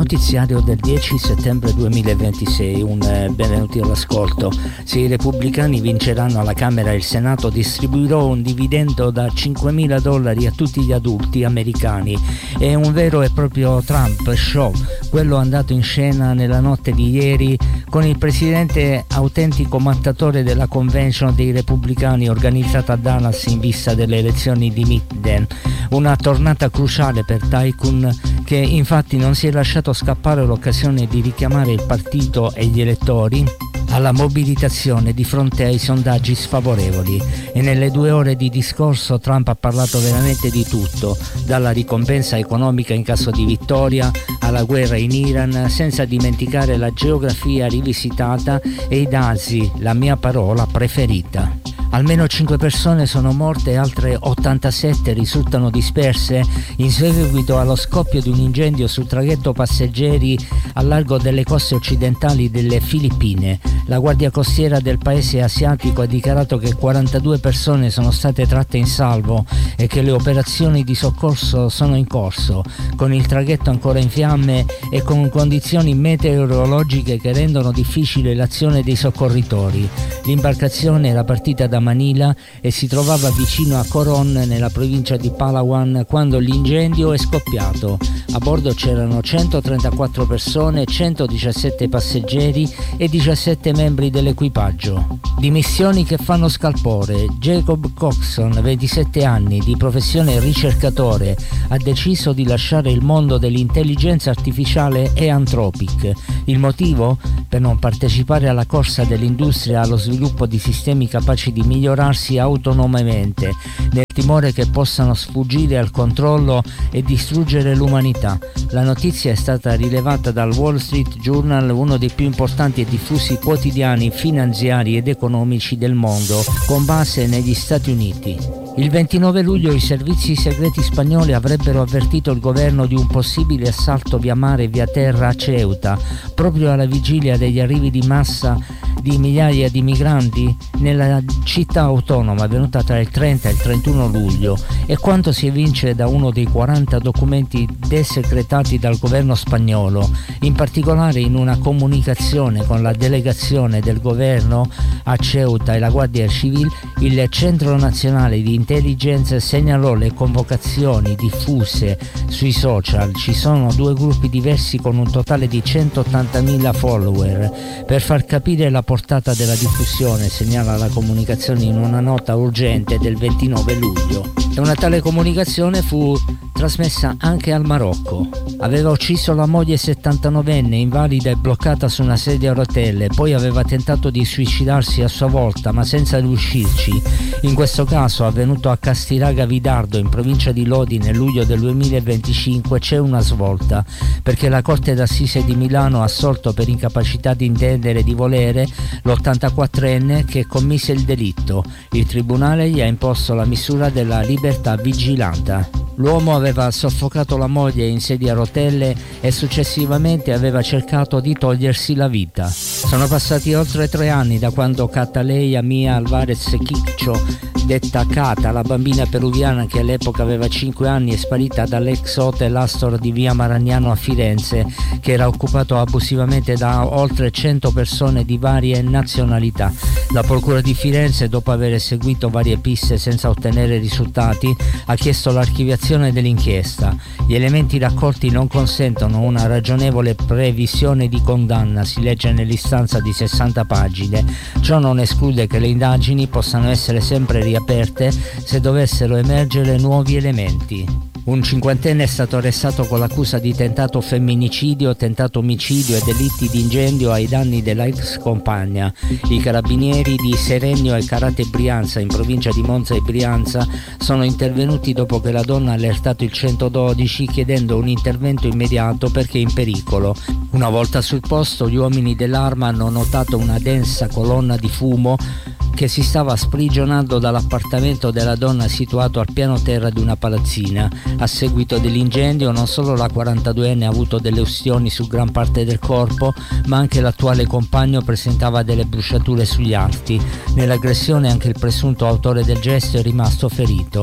notiziario del 10 settembre 2026, benvenuti all'ascolto. Se i repubblicani vinceranno alla Camera e il Senato, distribuirò un dividendo da $5.000 a tutti gli adulti americani. È un vero e proprio Trump show, quello andato in scena nella notte di ieri con il presidente autentico mattatore della convention dei repubblicani organizzata a Dallas in vista delle elezioni di midterm. Una tornata cruciale per Tycoon, che infatti non si è lasciato scappare l'occasione di richiamare il partito e gli elettori alla mobilitazione di fronte ai sondaggi sfavorevoli. E nelle 2 ore di discorso Trump ha parlato veramente di tutto, dalla ricompensa economica in caso di vittoria alla guerra in Iran, senza dimenticare la geografia rivisitata e i dazi, la mia parola preferita. Almeno 5 persone sono morte e altre 87 risultano disperse in seguito allo scoppio di un incendio sul traghetto passeggeri al largo delle coste occidentali delle Filippine. La Guardia Costiera del paese asiatico ha dichiarato che 42 persone sono state tratte in salvo e che le operazioni di soccorso sono in corso, con il traghetto ancora in fiamme e con condizioni meteorologiche che rendono difficile l'azione dei soccorritori. L'imbarcazione era partita da Manila e si trovava vicino a Coron, nella provincia di Palawan, quando l'incendio è scoppiato. A bordo c'erano 134 persone, 117 passeggeri e 17 membri dell'equipaggio. Dimissioni che fanno scalpore. Jacob Coxon, 27 anni, di professione ricercatore, ha deciso di lasciare il mondo dell'intelligenza artificiale e Anthropic. Il motivo? Per non partecipare alla corsa dell'industria allo sviluppo di sistemi capaci di migliorarsi autonomamente, nel timore che possano sfuggire al controllo e distruggere l'umanità. La notizia è stata rilevata dal Wall Street Journal, uno dei più importanti e diffusi quotidiani finanziari ed economici del mondo, con base negli Stati Uniti. Il 29 luglio i servizi segreti spagnoli avrebbero avvertito il governo di un possibile assalto via mare e via terra a Ceuta, proprio alla vigilia degli arrivi di massa di migliaia di migranti nella città autonoma, avvenuta tra il 30 e il 31 luglio, e quanto si evince da uno dei 40 documenti desecretati dal governo spagnolo. In particolare, in una comunicazione con la delegazione del governo a Ceuta e la Guardia Civile, il Centro Nazionale di Intelligence segnalò le convocazioni diffuse sui social. Ci sono 2 gruppi diversi con un totale di 180.000 follower. Per far capire la portata della diffusione, segnala la comunicazione in una nota urgente del 29 luglio. E una tale comunicazione fu trasmessa anche al Marocco. Aveva ucciso la moglie 79enne, invalida e bloccata su una sedia a rotelle, poi aveva tentato di suicidarsi a sua volta, ma senza riuscirci. In questo caso, avvenuto a Castiraga Vidardo, in provincia di Lodi, nel luglio del 2025, c'è una svolta, perché la Corte d'Assise di Milano ha assolto per incapacità di intendere e di volere l'84enne che commise il delitto. Il tribunale gli ha imposto la misura della libertà vigilata. L'uomo aveva soffocato la moglie in sedia a rotelle e successivamente aveva cercato di togliersi la vita. Sono passati oltre 3 anni da quando Cataleya Mia Alvarez Quiccho, detta Cata, la bambina peruviana che all'epoca aveva 5 anni, è sparita dall'ex hotel Astor di via Maragnano a Firenze, che era occupato abusivamente da oltre 100 persone di varie nazionalità. La procura di Firenze, dopo aver eseguito varie piste senza ottenere risultati, ha chiesto l'archiviazione dell'inchiesta. Gli elementi raccolti non consentono una ragionevole previsione di condanna, si legge nell'istanza di 60 pagine. Ciò non esclude che le indagini possano essere sempre riaperte se dovessero emergere nuovi elementi. Un 50enne è stato arrestato con l'accusa di tentato femminicidio, tentato omicidio e delitti di incendio ai danni della ex compagna. I carabinieri di Serenio e Carate Brianza, in provincia di Monza e Brianza, sono intervenuti dopo che la donna ha allertato il 112 chiedendo un intervento immediato perché in pericolo. Una volta sul posto, gli uomini dell'Arma hanno notato una densa colonna di fumo che si stava sprigionando dall'appartamento della donna situato al piano terra di una palazzina. A seguito dell'incendio non solo la 42enne ha avuto delle ustioni su gran parte del corpo, ma anche l'attuale compagno presentava delle bruciature sugli arti. Nell'aggressione anche il presunto autore del gesto è rimasto ferito.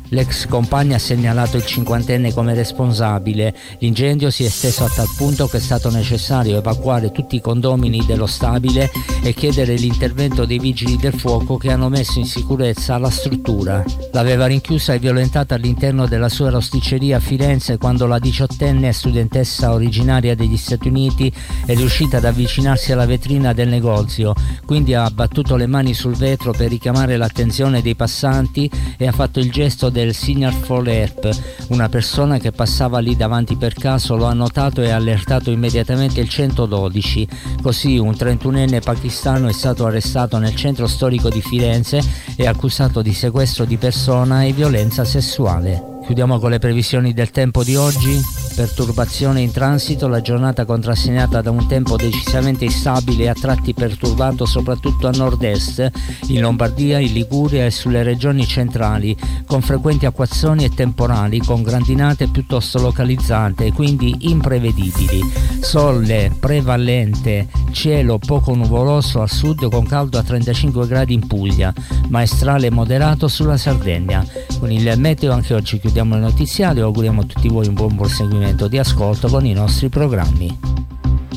L'ex compagna ha segnalato il cinquantenne come responsabile. L'incendio si è esteso a tal punto che è stato necessario evacuare tutti i condomini dello stabile e chiedere l'intervento dei vigili del fuoco che hanno messo in sicurezza la struttura. L'aveva rinchiusa e violentata all'interno della sua rosticceria a Firenze quando la 18enne studentessa originaria degli Stati Uniti è riuscita ad avvicinarsi alla vetrina del negozio, quindi ha battuto le mani sul vetro per richiamare l'attenzione dei passanti e ha fatto il gesto del Signal for Help. Una persona che passava lì davanti per caso lo ha notato e ha allertato immediatamente il 112. Così un 31enne pakistano è stato arrestato nel centro storico di Firenze e accusato di sequestro di persona e violenza sessuale. Chiudiamo con le previsioni del tempo di oggi. Perturbazione in transito, la giornata contrassegnata da un tempo decisamente instabile e a tratti perturbato soprattutto a nord-est, in Lombardia, in Liguria e sulle regioni centrali, con frequenti acquazzoni e temporali, con grandinate piuttosto localizzate e quindi imprevedibili. Sole prevalente, cielo poco nuvoloso al sud con caldo a 35 gradi in Puglia, maestrale moderato sulla Sardegna. Con il meteo anche oggi chiudiamo il notiziario e auguriamo a tutti voi un buon proseguimento di ascolto con i nostri programmi.